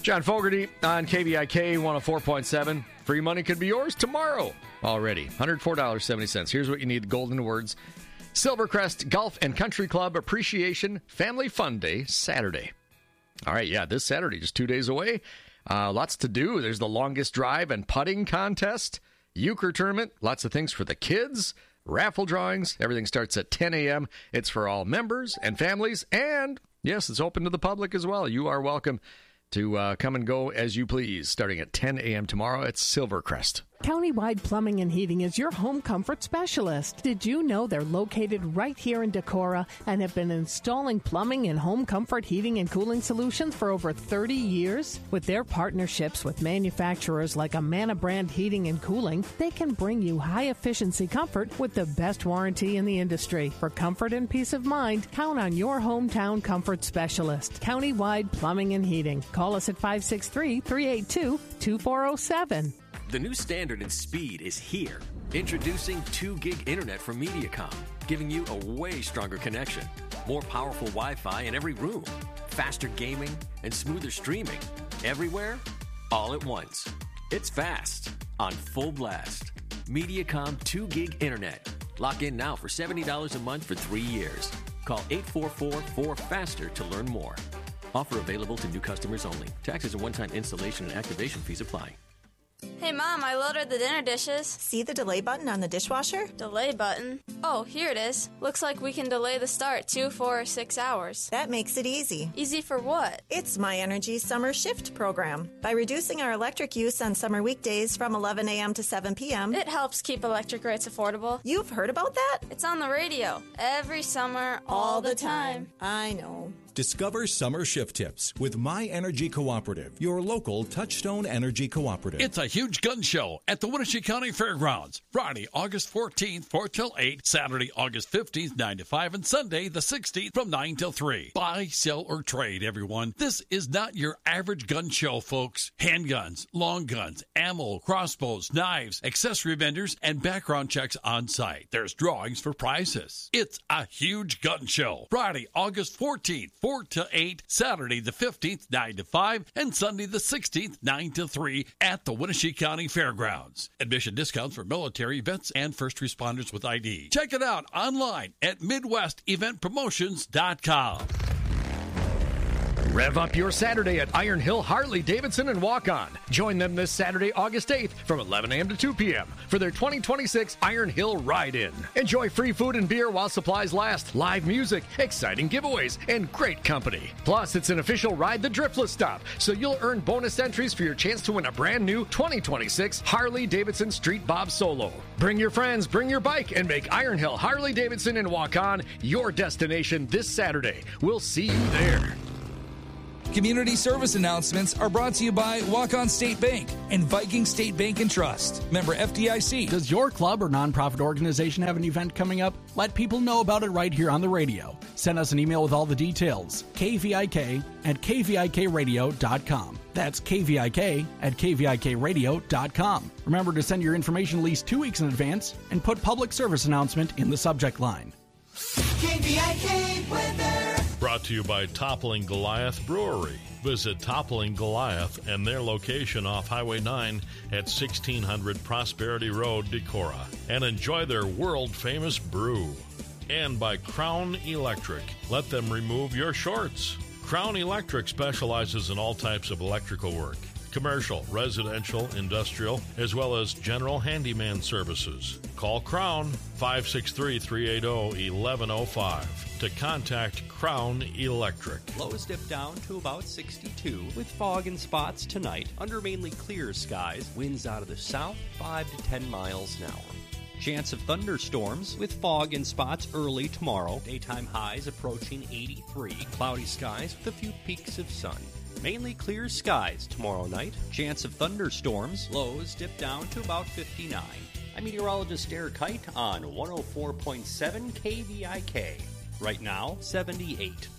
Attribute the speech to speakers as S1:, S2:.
S1: John Fogerty on KVIK 104.7. Free money could be yours tomorrow already. $104.70. Here's what you need. Golden words. Silvercrest Golf and Country Club Appreciation Family Fun Day, Saturday. All right, yeah, this Saturday, just 2 days away. Lots to do. There's the longest drive and putting contest, euchre tournament, lots of things for the kids, raffle drawings. Everything starts at 10 a.m. It's for all members and families, and yes, it's open to the public as well. You are welcome to come and go as you please, starting at 10 a.m. tomorrow at Silvercrest.
S2: Countywide Plumbing and Heating is your home comfort specialist. Did you know they're located right here in Decorah and have been installing plumbing and home comfort heating and cooling solutions for over 30 years? With their partnerships with manufacturers like Amana Brand Heating and Cooling, they can bring you high-efficiency comfort with the best warranty in the industry. For comfort and peace of mind, count on your hometown comfort specialist, Countywide Plumbing and Heating. Call us at 563-382-2407.
S3: The new standard in speed is here. Introducing 2 gig internet from Mediacom, giving you a way stronger connection, more powerful Wi-Fi in every room, faster gaming, and smoother streaming. Everywhere, all at once. It's fast, on full blast. Mediacom 2 gig internet. Lock in now for $70 a month for 3 years. Call 844-4FASTER to learn more. Offer available to new customers only. Taxes and one-time installation and activation fees apply.
S4: Hey, Mom, I loaded the dinner dishes.
S5: See the delay button on the dishwasher?
S4: Delay button? Oh, here it is. Looks like we can delay the start 2, 4, or 6 hours.
S5: That makes it easy.
S4: Easy for what?
S5: It's My Energy Summer Shift program. By reducing our electric use on summer weekdays from 11 a.m. to 7 p.m.,
S4: it helps keep electric rates affordable.
S5: You've heard about that?
S4: It's on the radio. Every summer, all the time.
S5: I know.
S6: Discover summer shift tips with My Energy Cooperative, your local Touchstone Energy Cooperative.
S7: It's a huge gun show at the Wenatchee County Fairgrounds. Friday, August 14th, 4 till 8. Saturday, August 15th, 9 to 5. And Sunday, the 16th, from 9 till 3. Buy, sell, or trade, everyone. This is not your average gun show, folks. Handguns, long guns, ammo, crossbows, knives, accessory vendors, and background checks on site. There's drawings for prizes. It's a huge gun show. Friday, August 14th, 4 to 8, Saturday the 15th, 9 to 5, and Sunday the 16th, 9 to 3 at the Wenatchee County Fairgrounds. Admission discounts for military, vets, and first responders with ID. Check it out online at MidwestEventPromotions.com.
S1: Rev up your Saturday at Iron Hill Harley Davidson and Walk On. Join them this Saturday, August 8th from 11 a.m. to 2 p.m. for their 2026 Iron Hill Ride-In. Enjoy free food and beer while supplies last, live music, exciting giveaways, and great company. Plus, it's an official Ride the Driftless stop, so you'll earn bonus entries for your chance to win a brand new 2026 Harley Davidson Street Bob Solo. Bring your friends, bring your bike, and make Iron Hill Harley Davidson and Walk On your destination this Saturday. We'll see you there.
S8: Community service announcements are brought to you by Walk-On State Bank and Viking State Bank and Trust. Member FDIC.
S9: Does your club or nonprofit organization have an event coming up? Let people know about it right here on the radio. Send us an email with all the details. kvik@kvikradio.com. That's kvik@kvikradio.com. Remember to send your information at least 2 weeks in advance and put public service announcement in the subject line.
S10: KVIK weather.
S11: Brought to you by Toppling Goliath Brewery. Visit Toppling Goliath and their location off Highway 9 at 1600 Prosperity Road, Decorah, and enjoy their world-famous brew. And by Crown Electric. Let them remove your shorts. Crown Electric specializes in all types of electrical work. Commercial, residential, industrial, as well as general handyman services. Call Crown 563-380-1105 to contact Crown Electric.
S12: Lows dip down to about 62 with fog and spots tonight under mainly clear skies. Winds out of the south 5 to 10 miles an hour. Chance of thunderstorms with fog and spots early tomorrow. Daytime highs approaching 83. Cloudy skies with a few peaks of sun. Mainly clear skies tomorrow night. Chance of thunderstorms. Lows dip down to about 59. I'm meteorologist Derek Height on 104.7 KVIK. Right now, 78.